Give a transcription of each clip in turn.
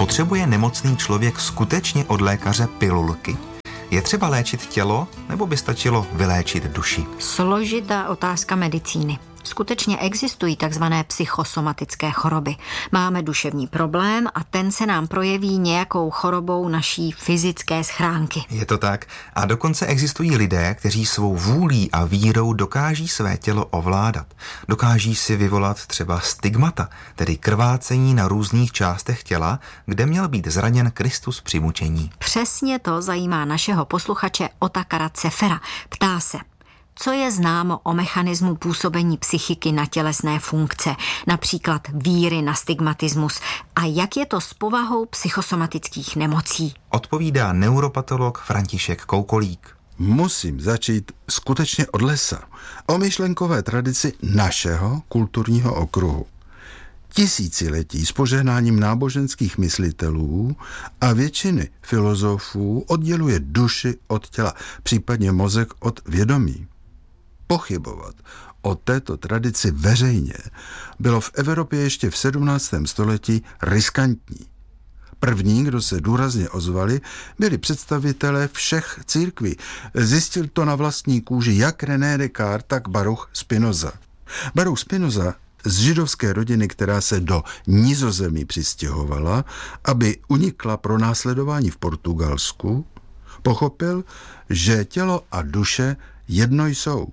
Potřebuje nemocný člověk skutečně od lékaře pilulky? Je třeba léčit tělo, nebo by stačilo vyléčit duši? Složitá otázka medicíny. Skutečně existují takzvané psychosomatické choroby. Máme duševní problém a ten se nám projeví nějakou chorobou naší fyzické schránky. Je to tak. A dokonce existují lidé, kteří svou vůlí a vírou dokáží své tělo ovládat. Dokáží si vyvolat třeba stigmata, tedy krvácení na různých částech těla, kde měl být zraněn Kristus při mučení. Přesně to zajímá našeho posluchače Otakara Cefera. Ptá se: co je známo o mechanismu působení psychiky na tělesné funkce, například víry na stigmatismus, a jak je to s povahou psychosomatických nemocí? Odpovídá neuropatolog František Koukolík. Musím začít skutečně od lesa. O myšlenkové tradici našeho kulturního okruhu. Tisíciletí s požehnáním náboženských myslitelů a většiny filozofů odděluje duši od těla, případně mozek od vědomí. Pochybovat o této tradici veřejně bylo v Evropě ještě v 17. století riskantní. První, kdo se důrazně ozvali, byli představitelé všech církví. Zjistil to na vlastní kůži jak René Descartes, tak Baruch Spinoza. Baruch Spinoza z židovské rodiny, která se do Nizozemí přistěhovala, aby unikla pronásledování v Portugalsku, pochopil, že tělo a duše jedno jsou.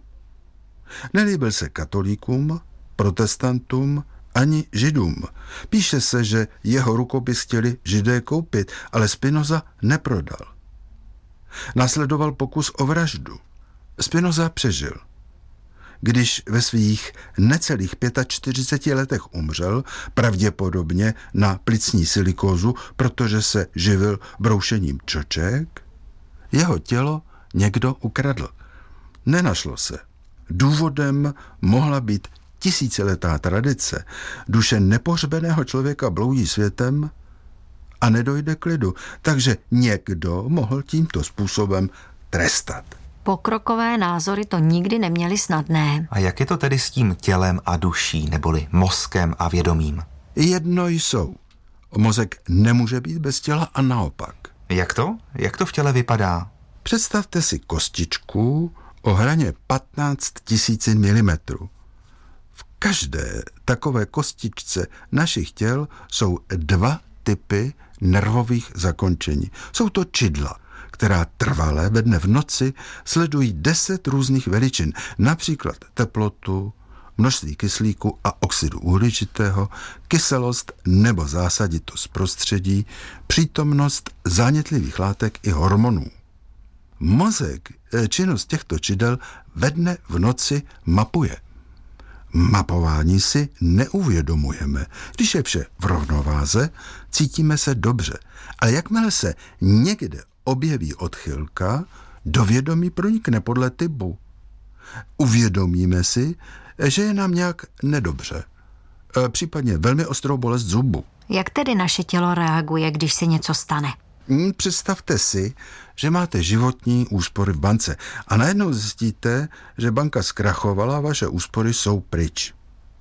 Nelíbil se katolíkům, protestantům ani židům. Píše se, že jeho rukopis chtěli židé koupit, ale Spinoza neprodal. Následoval pokus o vraždu. Spinoza přežil. Když ve svých necelých 45 letech umřel, pravděpodobně na plicní silikózu, protože se živil broušením čoček, jeho tělo někdo ukradl. Nenašlo se. Důvodem mohla být tisíciletá tradice. Duše nepohřbeného člověka bloudí světem a nedojde k lidu, takže někdo mohl tímto způsobem trestat. Pokrokové názory to nikdy neměly snadné. A jak je to tedy s tím tělem a duší, neboli mozkem a vědomím? Jedno jsou. Mozek nemůže být bez těla a naopak. Jak to? Jak to v těle vypadá? Představte si kostičku o hraně 15 000 milimetrů. V každé takové kostičce našich těl jsou dva typy nervových zakončení. Jsou to čidla, která trvale ve dne v noci sledují 10 různých veličin, například teplotu, množství kyslíku a oxidu uhličitého, kyselost nebo zásaditost prostředí, přítomnost zánětlivých látek i hormonů. Mozek činnost těchto čidel ve dne v noci mapuje. Mapování si neuvědomujeme. Když je vše v rovnováze, cítíme se dobře. Ale jakmile se někde objeví odchylka, do vědomí pronikne podle typu. Uvědomíme si, že je nám nějak nedobře. Případně velmi ostrou bolest zubu. Jak tedy naše tělo reaguje, když se něco stane? Představte si, že máte životní úspory v bance a najednou zjistíte, že banka zkrachovala a vaše úspory jsou pryč.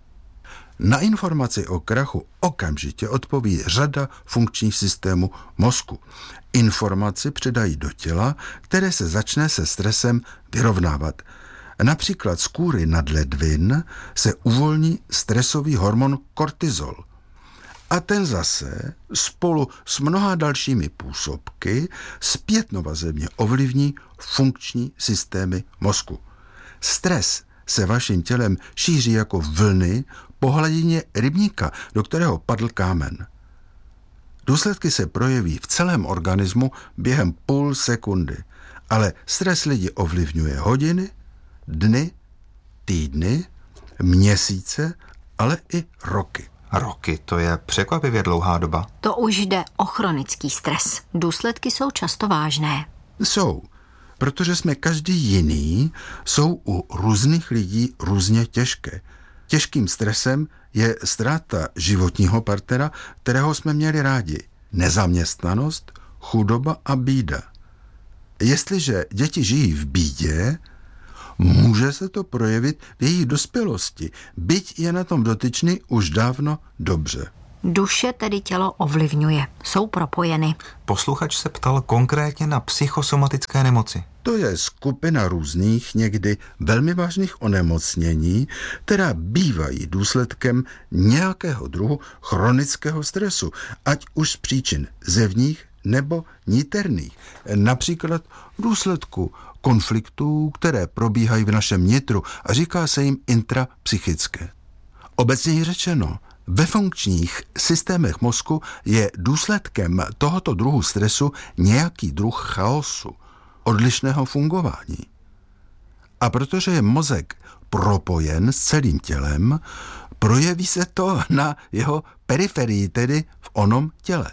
Na informaci o krachu okamžitě odpoví řada funkčních systémů mozku. Informaci předají do těla, které se začne se stresem vyrovnávat. Například z kůry nadledvin se uvolní stresový hormon kortizol. A ten zase spolu s mnoha dalšími působky zpětnovazebně ovlivní funkční systémy mozku. Stres se vaším tělem šíří jako vlny po hladině rybníka, do kterého padl kámen. Důsledky se projeví v celém organismu během půl sekundy, ale stres lidi ovlivňuje hodiny, dny, týdny, měsíce, ale i roky. Roky, to je překvapivě dlouhá doba. To už jde o chronický stres. Důsledky jsou často vážné. Jsou, protože jsme každý jiný, jsou u různých lidí různě těžké. Těžkým stresem je ztráta životního partnera, kterého jsme měli rádi. Nezaměstnanost, chudoba a bída. Jestliže děti žijí v bídě, může se to projevit v jejich dospělosti, byť je na tom dotyčný už dávno dobře. Duše tedy tělo ovlivňuje, jsou propojeny. Posluchač se ptal konkrétně na psychosomatické nemoci. To je skupina různých, někdy velmi vážných onemocnění, která bývají důsledkem nějakého druhu chronického stresu, ať už z příčin zevních nebo niterných. Například v důsledku konfliktů, které probíhají v našem nitru a říká se jim intrapsychické. Obecně řečeno, ve funkčních systémech mozku je důsledkem tohoto druhu stresu nějaký druh chaosu, odlišného fungování. A protože je mozek propojen s celým tělem, projeví se to na jeho periferii, tedy v onom těle.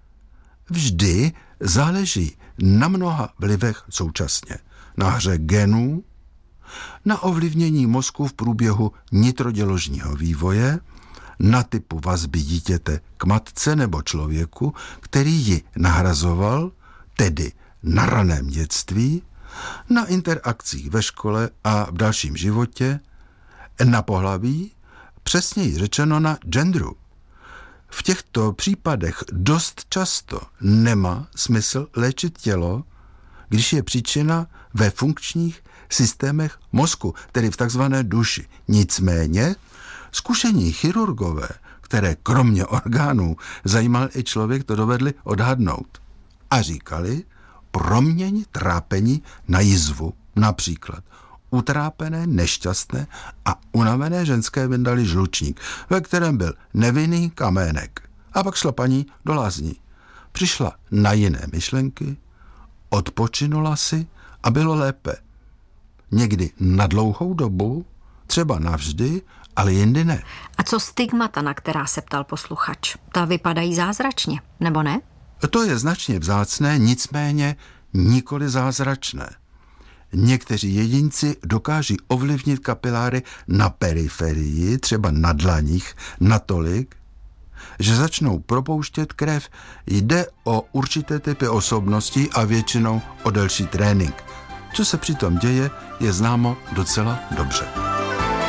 Vždy záleží na mnoha vlivech současně. Na hře genů, na ovlivnění mozku v průběhu nitroděložního vývoje, na typu vazby dítěte k matce nebo člověku, který ji nahrazoval, tedy na raném dětství, na interakcích ve škole a v dalším životě, na pohlaví, přesněji řečeno na genderu. V těchto případech dost často nemá smysl léčit tělo, když je příčina ve funkčních systémech mozku, tedy v takzvané duši. Nicméně zkušení chirurgové, které kromě orgánů zajímal i člověk, to dovedli odhadnout. A říkali, proměň trápení na jizvu. Například utrápené, nešťastné a unavené ženské vyndali žlučník, ve kterém byl nevinný kamének. A pak šla paní do lázní. Přišla na jiné myšlenky, odpočinula si a bylo lépe. Někdy na dlouhou dobu, třeba navždy, ale jindy ne. A co stigmata, na která se ptal posluchač? Ta vypadají zázračně, nebo ne? To je značně vzácné, nicméně nikoli zázračné. Někteří jedinci dokáží ovlivnit kapiláry na periferii, třeba na dlaních, natolik, že začnou propouštět krev. Jde o určité typy osobností a většinou o delší trénink. Co se přitom děje, je známo docela dobře.